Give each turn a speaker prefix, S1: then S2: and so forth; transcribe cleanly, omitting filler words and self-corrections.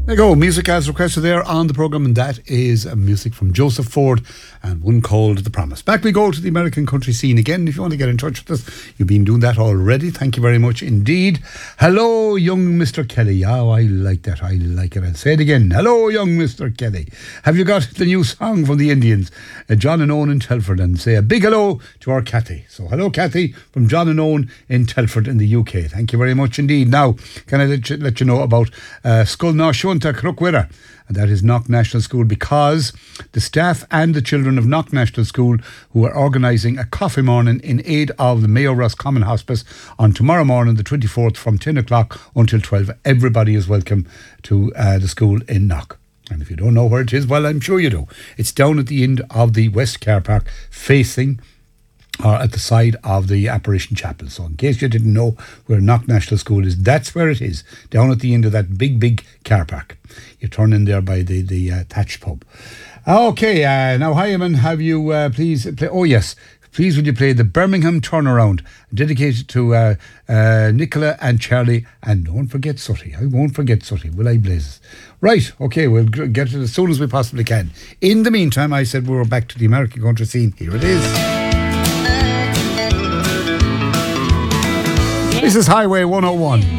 S1: There you go, music as requested there on the programme, and that is music from Joseph Ford and one called The Promise. Back we go to the American country scene again. If you want to get in touch with us, you've been doing that already. Thank you very much indeed. Hello, young Mr. Kelly. Oh, I like that. I like it. I'll say it again. Hello, young Mr. Kelly. Have you got the new song from the Indians, John and Owen in Telford? And say a big hello to our Kathy. So hello, Kathy, from John and Owen in Telford in the UK. Thank you very much indeed. Now, can I let you know about Scoil Náisiúnta Cruchwira? And that is Knock National School, because the staff and the children of Knock National School, who are organising a coffee morning in aid of the Mayo Roscommon Hospice on tomorrow morning, the 24th, from 10 o'clock until 12. Everybody is welcome to the school in Knock. And if you don't know where it is, well, I'm sure you do. It's down at the end of the West Car Park, facing or at the side of the Apparition Chapel. So in case you didn't know where Knock National School is, that's where it is, down at the end of that big car park. You turn in there by the Thatch pub. Okay, now Hyman, have you please play, oh yes, please would you play the Birmingham Turnaround, dedicated to Nicola and Charlie, and don't forget Sooty. I won't forget Sooty, will I, Blazes? Right, okay, we'll get it as soon as we possibly can. In the meantime, I said we were back to the American country scene. Here it is. This is Highway 101.